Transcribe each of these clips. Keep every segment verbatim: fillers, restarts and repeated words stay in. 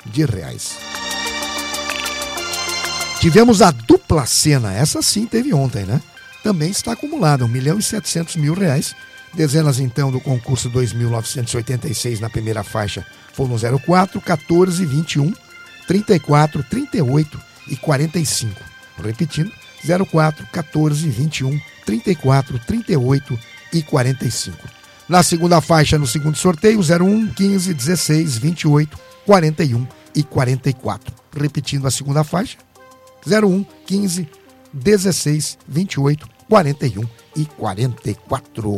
de reais. Tivemos a dupla cena, essa sim teve ontem, né? Também está acumulada, um milhão e setecentos mil reais. Dezenas, então, do concurso dois mil novecentos e oitenta e seis na primeira faixa foram zero quatro, quatorze, vinte e um, trinta e quatro, trinta e oito e quarenta e cinco. Repetindo, zero quatro, quatorze, vinte e um, trinta e quatro, trinta e oito e quarenta e cinco. Na segunda faixa, no segundo sorteio, zero um, quinze, dezesseis, vinte e oito, quarenta e um e quarenta e quatro. Repetindo a segunda faixa, zero um, quinze, dezesseis, vinte e oito, quarenta e um e quarenta e quatro.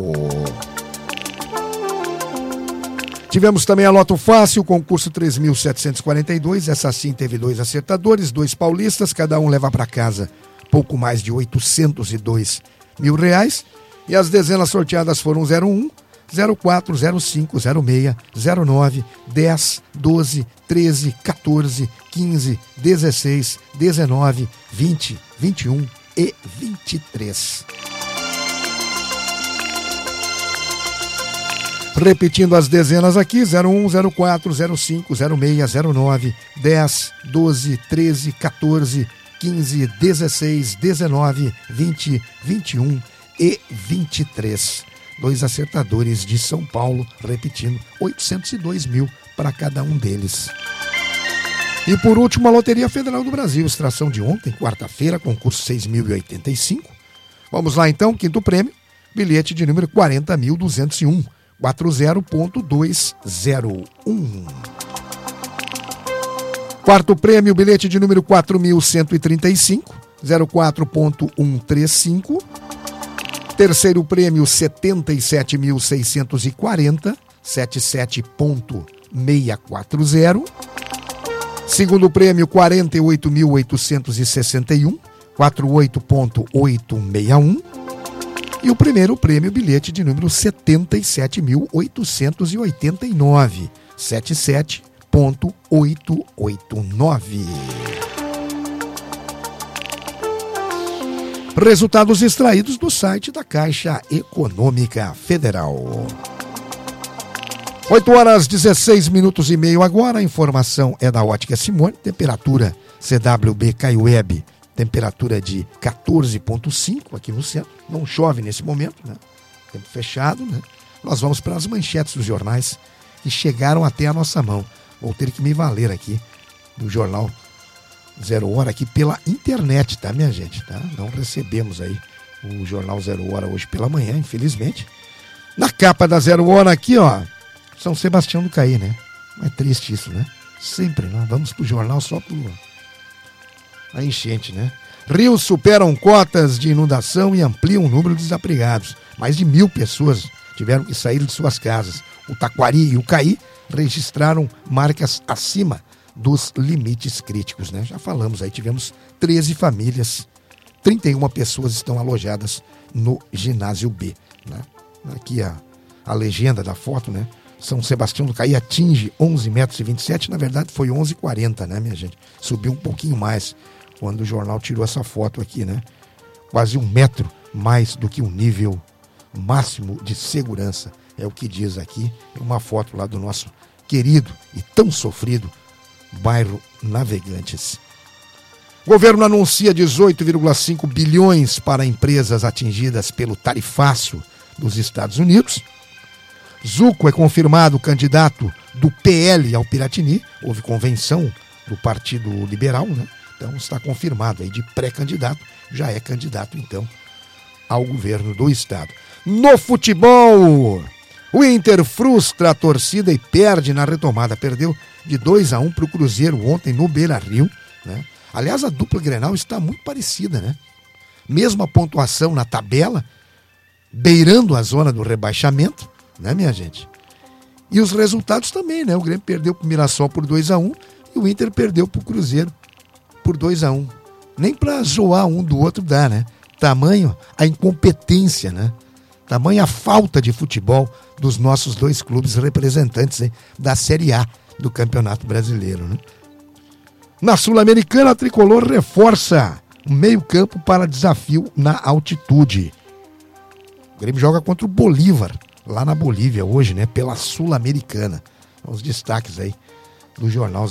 Tivemos também a Loto Fácil, concurso três mil setecentos e quarenta e dois. Essa sim teve dois acertadores, dois paulistas, cada um leva para casa pouco mais de oitocentos e dois mil reais. E as dezenas sorteadas foram zero um, zero quatro, zero cinco, zero seis, zero nove, dez, doze, treze, quatorze, quinze, dezesseis, dezenove, vinte, vinte e um e vinte e três. Repetindo as dezenas aqui, zero um, zero quatro, zero cinco, zero seis, zero nove, dez, doze, treze, quatorze, quinze, dezesseis, dezenove, vinte, vinte e um e vinte e três. Dois acertadores de São Paulo, repetindo, oitocentos e dois mil para cada um deles. E por último, a Loteria Federal do Brasil, extração de ontem, quarta-feira, concurso seis mil e oitenta e cinco. Vamos lá então, quinto prêmio, bilhete de número quarenta mil duzentos e um, quatro ponto dois zero um. Quarto prêmio, bilhete de número quatro mil cento e trinta e cinco, zero quatro ponto cento e trinta e cinco. Terceiro prêmio, setenta e sete mil seiscentos e quarenta, setenta e sete ponto seiscentos e quarenta. Segundo prêmio, quarenta e oito mil oitocentos e sessenta e um, quarenta e oito ponto oitocentos e sessenta e um. E o primeiro prêmio, bilhete de número setenta e sete mil oitocentos e oitenta e nove, setenta e sete ponto oitocentos e oitenta e nove. Resultados extraídos do site da Caixa Econômica Federal. oito horas, dezesseis minutos e meio agora. A informação é da Ótica Simone. Temperatura C W B Caiueb, temperatura de quatorze ponto cinco aqui no centro. Não chove nesse momento, né? Tempo fechado, né? Nós vamos para as manchetes dos jornais que chegaram até a nossa mão. Vou ter que me valer aqui do jornal Zero Hora aqui pela internet, tá, minha gente? Tá? Não recebemos aí o jornal Zero Hora hoje pela manhã, infelizmente. Na capa da Zero Hora aqui, ó, São Sebastião do Caí, né? É triste isso, né? Sempre, nós vamos pro jornal só pro a enchente, né? Rios superam cotas de inundação e ampliam o número de desabrigados. Mais de mil pessoas tiveram que sair de suas casas. O Taquari e o Caí registraram marcas acima dos limites críticos, né? Já falamos aí, tivemos treze famílias, trinta e uma pessoas estão alojadas no ginásio B, né? Aqui a, a legenda da foto, né? São Sebastião do Caí atinge onze metros e vinte e sete, na verdade foi onze e quarenta, né, minha gente? Subiu um pouquinho mais quando o jornal tirou essa foto aqui, né? Quase um metro mais do que o nível máximo de segurança, é o que diz aqui, uma foto lá do nosso querido e tão sofrido bairro Navegantes. O governo anuncia dezoito vírgula cinco bilhões para empresas atingidas pelo tarifaço dos Estados Unidos. Zucco é confirmado candidato do P L ao Piratini. Houve convenção do Partido Liberal, né? Então está confirmado aí de pré-candidato. Já é candidato, então, ao governo do estado. No futebol, o Inter frustra a torcida e perde na retomada. Perdeu de dois a um para o Cruzeiro ontem no Beira-Rio, né? Aliás, a dupla Grenal está muito parecida, né? Mesma pontuação na tabela, beirando a zona do rebaixamento, né, minha gente? E os resultados também, né? O Grêmio perdeu para o Mirassol por dois a um e o Inter perdeu para o Cruzeiro por dois a um. Nem para zoar um do outro dá, né? Tamanho a incompetência, né? Tamanho a falta de futebol dos nossos dois clubes representantes, hein, da Série A do Campeonato Brasileiro, né? Na Sul-Americana, a Tricolor reforça o meio-campo para desafio na altitude. O Grêmio joga contra o Bolívar, lá na Bolívia hoje, né? Pela Sul-Americana. Os destaques aí do jornal